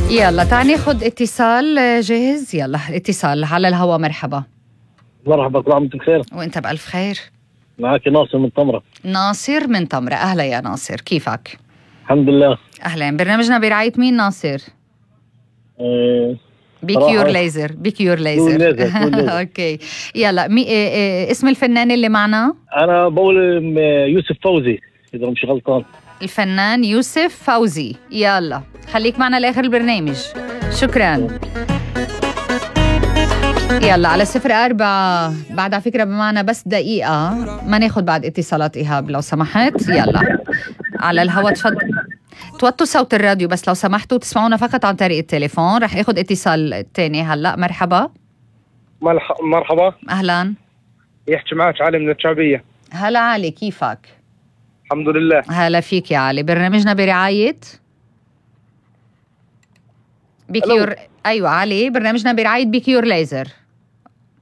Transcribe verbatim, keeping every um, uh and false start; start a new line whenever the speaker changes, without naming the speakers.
يلا تعال ناخد اتصال. جاهز؟ يلا اتصال على الهوا. مرحبا.
مرحبا، كل عام وانت بخير.
وانت بألف خير.
معك ناصر من تمرة.
ناصر من تمرة، أهلا يا ناصر، كيفك؟
الحمد لله.
أهلا. برنامجنا برعاية مين ناصر؟
أه
بيكيور ليزر. بيكيور ليزر.
ليزر.
اوكي يلا. مي... إيه إيه اسم الفنان اللي معنا؟
انا بقول يوسف فوزي اذا مش غلطان.
الفنان يوسف فوزي. يلا خليك معنا لاخر البرنامج. شكرا. يلا على صفر أربعة. بعد على فكرة بمعنى بس دقيقة، ما ناخد بعد اتصالات إيهاب لو سمحت. يلا على الهوا. تفضل توطوا صوت الراديو بس لو سمحتوا، تسمعونا فقط عن طريق التليفون. رح اخد اتصال تاني هلا. مرحبا.
ملح... مرحبا.
اهلا.
يحكي معك علي من الشعبية.
هلا علي، كيفك؟
الحمد لله.
هلا فيك يا علي. برنامجنا برعاية بيكيور. ايوه علي، برنامجنا برعاية بيكيور ليزر.